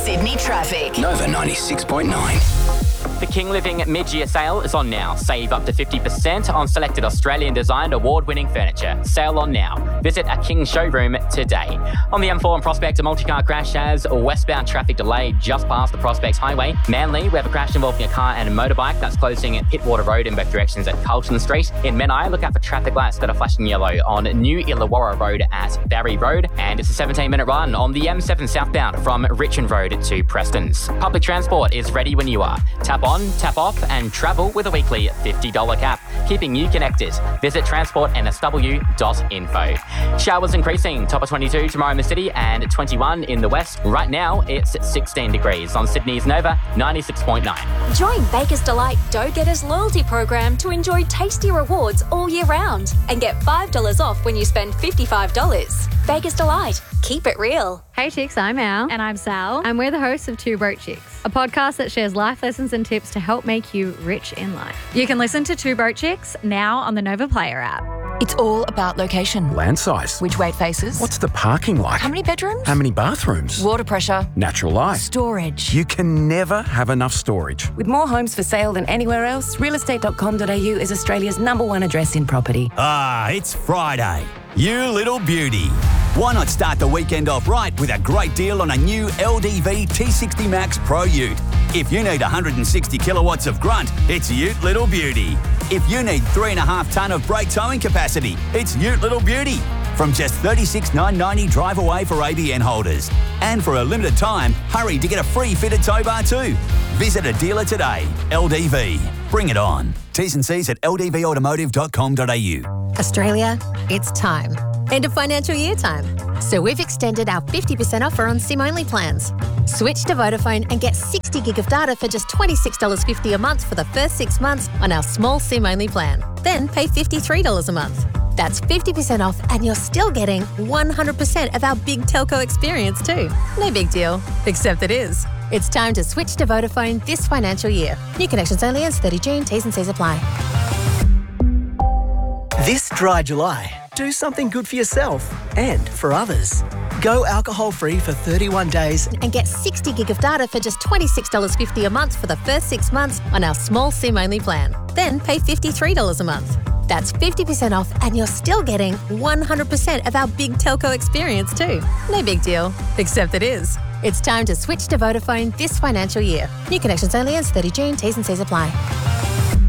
Sydney traffic. Nova 96.9. The King Living mid-year sale is on now. Save up to 50% on selected Australian-designed award-winning furniture. Sale on now. Visit a King showroom today. On the M4 in Prospect, a multi-car crash has westbound traffic delayed just past the Prospect Highway. Manly, we have a crash involving a car and a motorbike that's closing at Pittwater Road in both directions at Carlton Street. In Menai, look out for traffic lights that are flashing yellow on New Illawarra Road at Barry Road. And it's a 17-minute run on the M7 southbound from Richmond Road to Prestons. Public transport is ready when you are. Tap on, tap off, and travel with a weekly $50 cap, keeping you connected. Visit transportnsw.info. Showers increasing, top of 22 tomorrow in the city and 21 in the west. Right now, it's 16 degrees on Sydney's Nova 96.9. Join Baker's Delight Dough Getters loyalty program to enjoy tasty rewards all year round and get $5 off when you spend $55. Baker's Delight. Keep it real. Hey chicks, I'm Al. And I'm Sal. And we're the hosts of Two Broke Chicks, a podcast that shares life lessons and tips to help make you rich in life. You can listen to Two Broke Chicks now on the Nova Player app. It's all about location. Land size. Which way it faces. What's the parking like? How many bedrooms? How many bathrooms? Water pressure. Natural light. Storage. You can never have enough storage. With more homes for sale than anywhere else, realestate.com.au is Australia's #1 address in property. It's Friday. You little beauty. Why not start the weekend off right with a great deal on a new LDV T60 Max Pro Ute? If you need 160 kilowatts of grunt, it's Ute Little Beauty. If you need 3.5 tonne of brake towing capacity, it's Ute Little Beauty. From just $36,990 drive away for ABN holders. And for a limited time, hurry to get a free fitted tow bar too. Visit a dealer today. LDV. Bring it on. T's and C's at ldvautomotive.com.au. Australia, it's time. End of financial year time. So we've extended our 50% offer on SIM-only plans. Switch to Vodafone and get 60 gig of data for just $26.50 a month for the first 6 months on our small SIM-only plan. Then pay $53 a month. That's 50% off and you're still getting 100% of our big telco experience too. No big deal, except it is. It's time to switch to Vodafone this financial year. New connections only ends 30 June. T's and C's apply. This dry July, do something good for yourself and for others. Go alcohol-free for 31 days and get 60 gig of data for just $26.50 a month for the first 6 months on our small SIM-only plan. Then pay $53 a month. That's 50% off and you're still getting 100% of our big telco experience too. No big deal, except it is. It's time to switch to Vodafone this financial year. New connections only ends 30 June. T's and C's apply.